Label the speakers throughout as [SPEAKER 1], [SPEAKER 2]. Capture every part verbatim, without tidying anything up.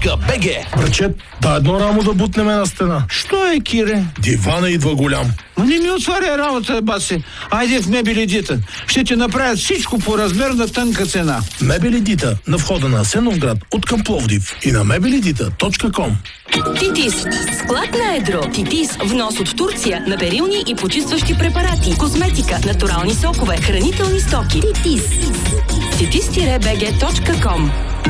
[SPEAKER 1] точка би джи.
[SPEAKER 2] Брачет, да едно рамо да бутнеме на стена.
[SPEAKER 3] Що е, Кире?
[SPEAKER 2] Дивана идва голям.
[SPEAKER 3] Ма не ми отваря работа, баси. Айде в Мебели Дита. Ще ти направят всичко по размер на тънка цена.
[SPEAKER 2] Мебели Дита на входа на Асеновград от към Пловдив и на мебелидита точка ком.
[SPEAKER 4] Титис. Склад на едро. Титис. Внос от Турция на перилни и почистващи препарати, козметика, натурални сокове, хранителни стоки. Титис. титис би джи точка ком.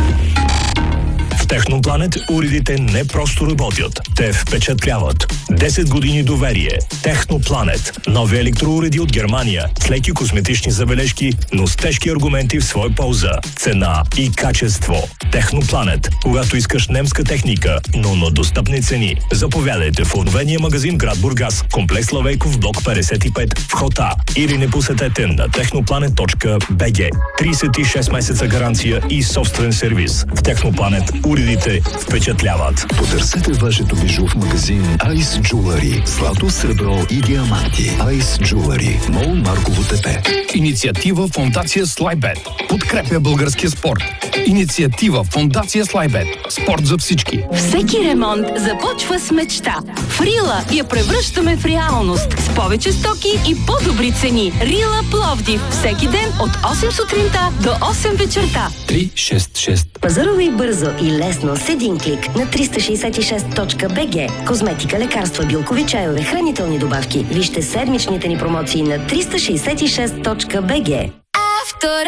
[SPEAKER 5] В Технопланет уредите не просто работят, те впечатляват. десет години доверие. Технопланет. Нови електроуреди от Германия. С леки козметични забележки, но с тежки аргументи в своя полза. Цена и качество. Технопланет. Когато искаш немска техника, но на достъпни цени. Заповядайте в обновения магазин град Бургас, комплекс Славейков, блок петдесет и пет, вход А. Или не посетете на технопланет точка би джи. тридесет и шест месеца гаранция и собствен сервис. В Технопланет уредите впечатляват.
[SPEAKER 6] Потърсете вашето бижу в магазин Ice Jewelry. Злато, сребро и диаманти. Ice Jewelry. Мол Марково ТП.
[SPEAKER 7] Инициатива Фондация Слайбет. Подкрепя българския спорт. Инициатива Фондация Слайбет. Спорт за всички.
[SPEAKER 4] Всеки ремонт започва с мечта. В Рила я превръщаме в реалност. С повече стоки и по-добри цени. Рила Пловдив. Всеки ден от осем сутринта до осем вечерта.
[SPEAKER 7] три шест шест.
[SPEAKER 8] Пазарувай бързо и лесно с един клик на триста шейсет и шест точка би джи. Козметика, лекарства, билкови чайове, хранителни добавки. Вижте седмичните ни промоции на триста шейсет и шест точка би джи.